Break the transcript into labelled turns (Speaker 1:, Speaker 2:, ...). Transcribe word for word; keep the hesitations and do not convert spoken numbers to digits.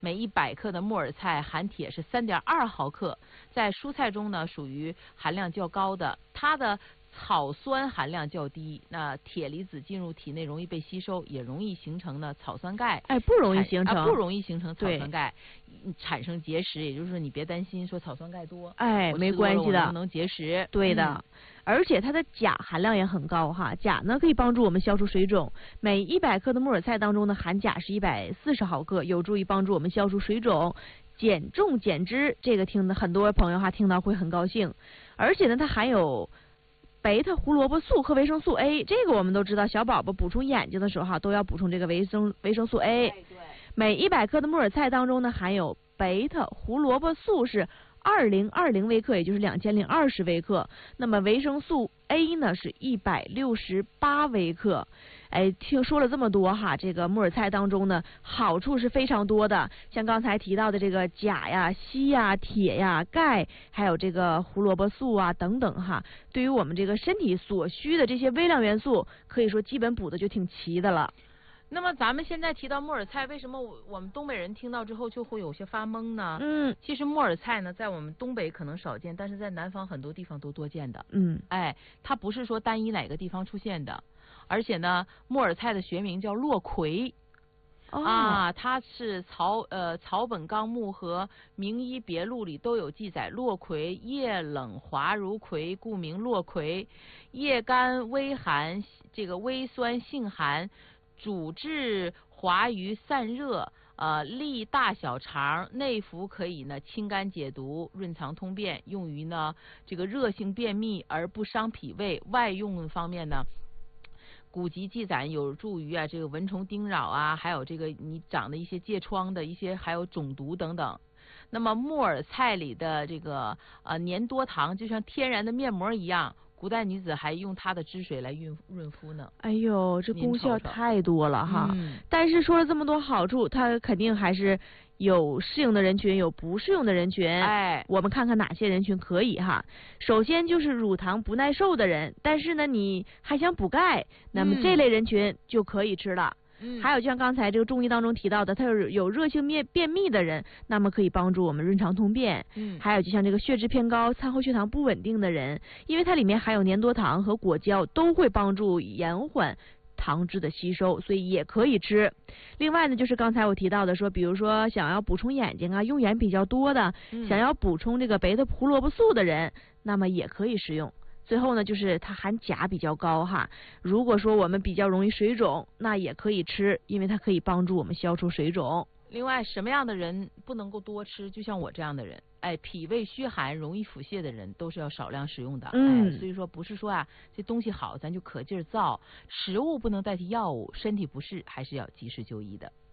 Speaker 1: 每一百克的木耳菜含铁是三点二毫克，在蔬菜中呢属于含量较高的，它的草酸含量较低，那铁离子进入体内容易被吸收，也容易形成呢草酸钙。
Speaker 2: 哎，不容易形成，
Speaker 1: 啊、不容易形成草酸钙，产生结石。也就是说，你别担心说草酸钙多，
Speaker 2: 哎，没关系的，
Speaker 1: 能不能结石？
Speaker 2: 对的。
Speaker 1: 嗯，
Speaker 2: 而且它的钾含量也很高哈，钾呢可以帮助我们消除水肿。每一百克的木耳菜当中呢，含钾是一百四十毫克，有助于帮助我们消除水肿、减重减脂。这个听的很多朋友哈听到会很高兴。而且呢，它含有贝塔胡萝卜素和维生素 A， 这个我们都知道，小宝宝补充眼睛的时候哈，都要补充这个维生维生素 A。
Speaker 1: 哎、对。
Speaker 2: 每一百克的木耳菜当中呢，含有贝塔胡萝卜素是二零二零微克，也就是两千零二十微克。那么维生素 A 呢是一百六十八微克。哎，听说了这么多哈，这个木耳菜当中呢，好处是非常多的，像刚才提到的这个钾呀、硒呀、铁呀、钙，还有这个胡萝卜素啊等等哈，对于我们这个身体所需的这些微量元素，可以说基本补的就挺齐的了。
Speaker 1: 那么咱们现在提到木耳菜，为什么我们东北人听到之后就会有些发懵呢？
Speaker 2: 嗯，
Speaker 1: 其实木耳菜呢，在我们东北可能少见，但是在南方很多地方都多见的。
Speaker 2: 嗯，
Speaker 1: 哎，它不是说单一哪个地方出现的，而且呢，木耳菜的学名叫落葵。
Speaker 2: 哦、
Speaker 1: 啊，它是草呃草本纲目和名医别录里都有记载，落葵叶冷滑如葵，故名落葵。叶干微寒，这个微酸性寒，主治滑于散热，呃利大小肠，内服可以呢清肝解毒、润肠通便，用于呢这个热性便秘而不伤脾胃。外用方面呢，古籍记载有助于啊这个蚊虫叮扰啊，还有这个你长的一些疥疮的一些，还有肿毒等等。那么木耳菜里的这个呃粘多糖就像天然的面膜一样，古代女子还用它的汁水来润润肤呢。
Speaker 2: 哎呦，这功效太多了哈！
Speaker 1: 嗯、
Speaker 2: 但是说了这么多好处，它肯定还是有适应的人群，有不适用的人群。
Speaker 1: 哎，
Speaker 2: 我们看看哪些人群可以哈。首先就是乳糖不耐受的人，但是呢你还想补钙，那么这类人群就可以吃了。
Speaker 1: 嗯，
Speaker 2: 还有就像刚才这个中医当中提到的，它有有热性便便秘的人，那么可以帮助我们润肠通便。
Speaker 1: 嗯，
Speaker 2: 还有就像这个血脂偏高、餐后血糖不稳定的人，因为它里面含有粘多糖和果胶，都会帮助延缓糖脂的吸收，所以也可以吃。另外呢，就是刚才我提到的说，比如说想要补充眼睛啊，用眼比较多的，
Speaker 1: 嗯、
Speaker 2: 想要补充这个贝塔胡萝卜素的人，那么也可以食用。最后呢，就是它含钾比较高哈。如果说我们比较容易水肿，那也可以吃，因为它可以帮助我们消除水肿。
Speaker 1: 另外，什么样的人不能够多吃？就像我这样的人，哎，脾胃虚寒、容易腹泻的人，都是要少量食用的。
Speaker 2: 嗯，
Speaker 1: 哎，所以说不是说啊，这东西好咱就可劲儿造，食物不能代替药物，身体不适还是要及时就医的。